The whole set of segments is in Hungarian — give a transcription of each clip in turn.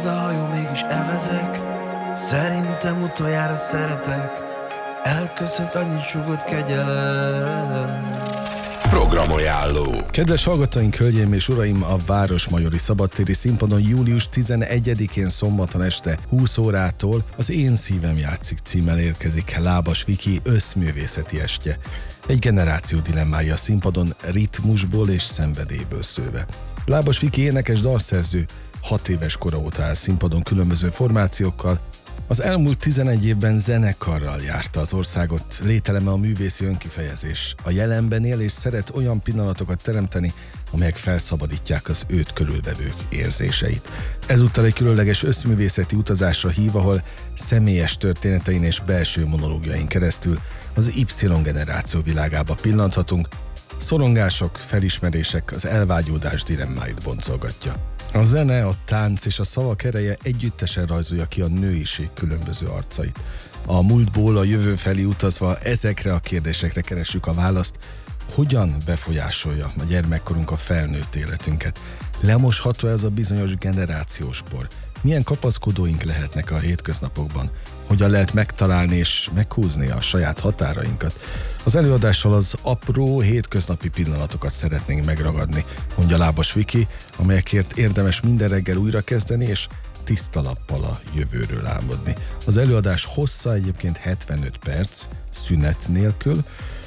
ha jó, mégis evezek. Szerintem utoljára szeretek. Elköszönt, annyit sugott kegyelem. Programajánló. Kedves hallgatóink, hölgyeim és uraim, a Városmajori Szabadtéri Színpadon július 11-én szombaton este 20 órától az Én szívem játszik címmel érkezik Lábas Viki összművészeti estje. Egy generáció dilemmája a színpadon, ritmusból és szenvedélyből szőve. Lábas Viki énekes, dalszerző, 6 éves kora óta áll színpadon különböző formációkkal. Az elmúlt 11 évben zenekarral járta az országot, lételeme a művészi önkifejezés. A jelenben él és szeret olyan pillanatokat teremteni, amelyek felszabadítják az őt körülvevők érzéseit. Ezúttal egy különleges összművészeti utazásra hív, ahol személyes történetein és belső monológiain keresztül az Y-generáció világába pillanthatunk. Szorongások, felismerések, az elvágyódás dilemmáit boncolgatja. A zene, a tánc és a szavak ereje együttesen rajzolja ki a nőiség különböző arcait. A múltból a jövő felé utazva ezekre a kérdésekre keressük a választ, hogyan befolyásolja a gyermekkorunk a felnőtt életünket. Lemosható ez a bizonyos generációs por? Milyen kapaszkodóink lehetnek a hétköznapokban? Hogyan lehet megtalálni és meghúzni a saját határainkat? Az előadással az apró, hétköznapi pillanatokat szeretnénk megragadni, mondja Lábas Viki, amelyekért érdemes minden reggel újra kezdeni és tiszta lappal a jövőről álmodni. Az előadás hossza egyébként 75 perc, szünet nélkül,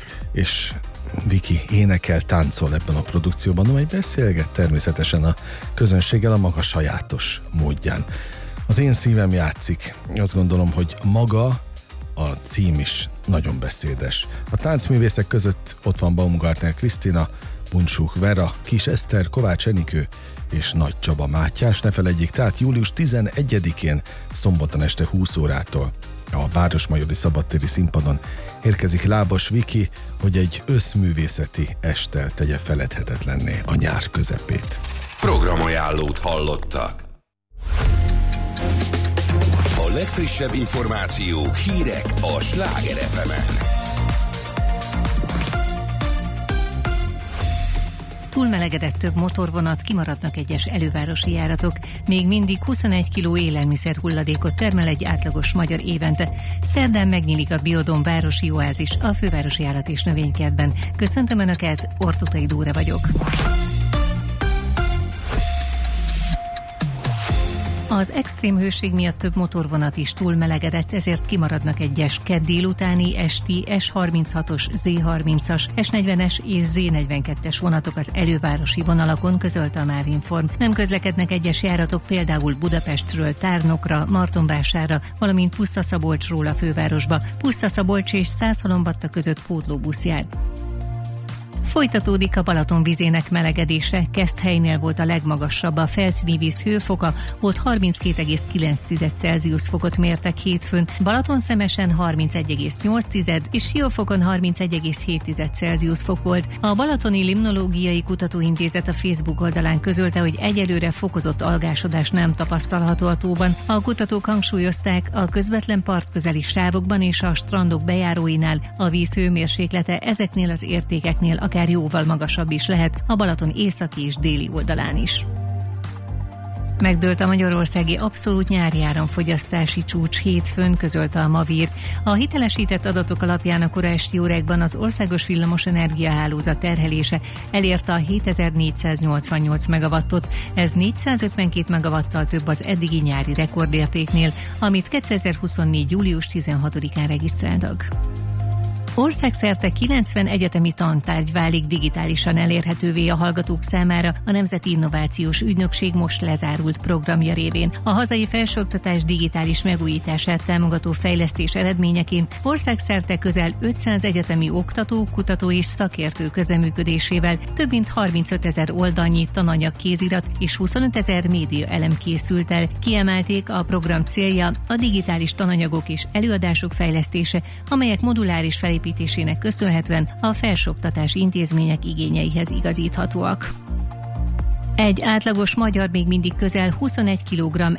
és Viki énekel, táncol ebben a produkcióban, amely beszélget természetesen a közönséggel a maga sajátos módján. Az Én szívem játszik. Azt gondolom, hogy maga a cím is nagyon beszédes. A táncművészek között ott van Baumgartner Krisztina, Buncsuk Vera, Kis Eszter, Kovács Enikő és Nagy Csaba Mátyás. Ne feledjék, tehát július 11-én szombaton este 20 órától a Városmajori Szabadtéri Színpadon érkezik Lábas Viki, hogy egy összművészeti esttel tegye feledhetetlenné a nyár közepét. Programajánlót hallottak. A legfrissebb információk, hírek a Sláger FM-en. Túlmelegedett több motorvonat, kimaradnak egyes elővárosi járatok. Még mindig 21 kg élelmiszer hulladékot termel egy átlagos magyar évente. Szerdán megnyílik a Biodom városi oázis a fővárosi állat- és növénykertben. Köszöntöm Önöket, Ortutai Dóra vagyok. Az extrém hőség miatt több motorvonat is túlmelegedett, ezért kimaradnak egyes kedd délutáni, esti S36-os, Z30-as, S40-es és Z42-es vonatok az elővárosi vonalakon, közölte a MÁV Inform. Nem közlekednek egyes járatok például Budapestről Tárnokra, Martonvásárra, valamint Puszta-Szabolcsról a fővárosba. Puszta-Szabolcs és Szászhalombatta között pótlóbusz jár. Folytatódik a Balaton vizének melegedése. Keszthelynél volt a legmagasabb, a felszíni víz hőfoka, ott 32,9 Celsius fokot mértek hétfőn, Balatonszemesen 31,8 és Siófokon 31,7 Celsius fok volt. A Balatoni Limnológiai Kutatóintézet a Facebook oldalán közölte, hogy egyelőre fokozott algásodás nem tapasztalható a tóban. A kutatók hangsúlyozták, a közvetlen partközeli sávokban és a strandok bejáróinál a víz hőmérséklete ezeknél az értékeknél akár jóval magasabb is lehet, a Balaton északi és déli oldalán is. Megdőlt a magyarországi abszolút nyári áramfogyasztási csúcs hétfőn, közölte a Mavír. A hitelesített adatok alapján a kora esti órákban az országos villamos energiahálózat terhelése elérte a 7488 megawattot, ez 452 megawattal több az eddigi nyári rekordértéknél, amit 2024. július 16-án regisztráltak. Országszerte 90 egyetemi tantárgy válik digitálisan elérhetővé a hallgatók számára a Nemzeti Innovációs Ügynökség most lezárult programja révén. A hazai felsőoktatás digitális megújítását támogató fejlesztés eredményeként országszerte közel 500 egyetemi oktató, kutató és szakértő közreműködésével több mint 35 000 oldalnyi tananyag kézirat és 25 000 média elem készült el. Kiemelték, a program célja a digitális tananyagok és előadások fejlesztése, amelyek moduláris felépítésének köszönhetően a felsőoktatási intézmények igényeihez igazíthatóak. Egy átlagos magyar még mindig közel 21 kg